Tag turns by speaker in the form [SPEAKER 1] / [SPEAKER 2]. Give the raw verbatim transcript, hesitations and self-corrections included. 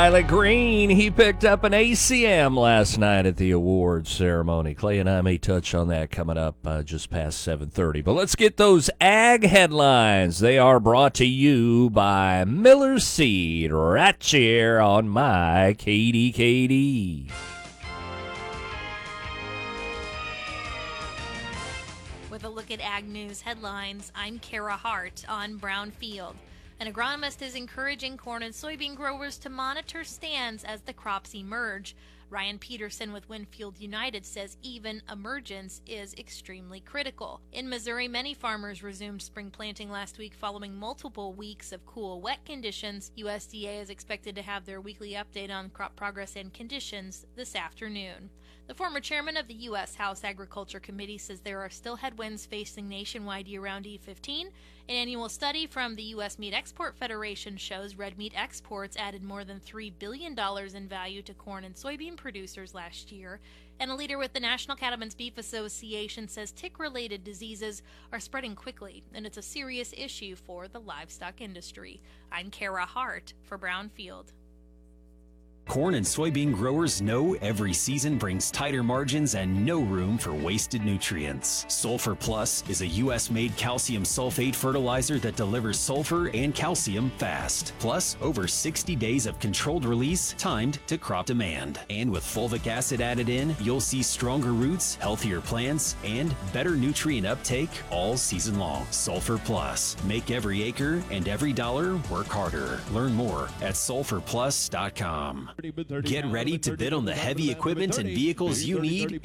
[SPEAKER 1] Tyler Green, he picked up an A C M last night at the awards ceremony. Clay and I may touch on that coming up uh, just past seven thirty. But let's get those ag headlines. They are brought to you by Miller Seed, right here on my K D K D.
[SPEAKER 2] With a look at Ag News headlines, I'm Kara Hart on Brownfield. An agronomist is encouraging corn and soybean growers to monitor stands as the crops emerge. Ryan Peterson with Winfield United says even emergence is extremely critical. In Missouri, many farmers resumed spring planting last week following multiple weeks of cool, wet conditions. U S D A is expected to have their weekly update on crop progress and conditions this afternoon. The former chairman of the U S House Agriculture Committee says there are still headwinds facing nationwide year-round E fifteen. An annual study from the U S Meat Export Federation shows red meat exports added more than three billion dollars in value to corn and soybean producers last year. And a leader with the National Cattlemen's Beef Association says tick-related diseases are spreading quickly, and it's a serious issue for the livestock industry. I'm Kara Hart for Brownfield.
[SPEAKER 3] Corn and soybean growers know every season brings tighter margins and no room for wasted nutrients. Sulfur Plus is a U S-made calcium sulfate fertilizer that delivers sulfur and calcium fast. Plus, over sixty days of controlled release timed to crop demand. And with fulvic acid added in, you'll see stronger roots, healthier plants, and better nutrient uptake all season long. Sulfur Plus. Make every acre and every dollar work harder. Learn more at sulfur plus dot com. Get ready to bid on the heavy equipment and vehicles you need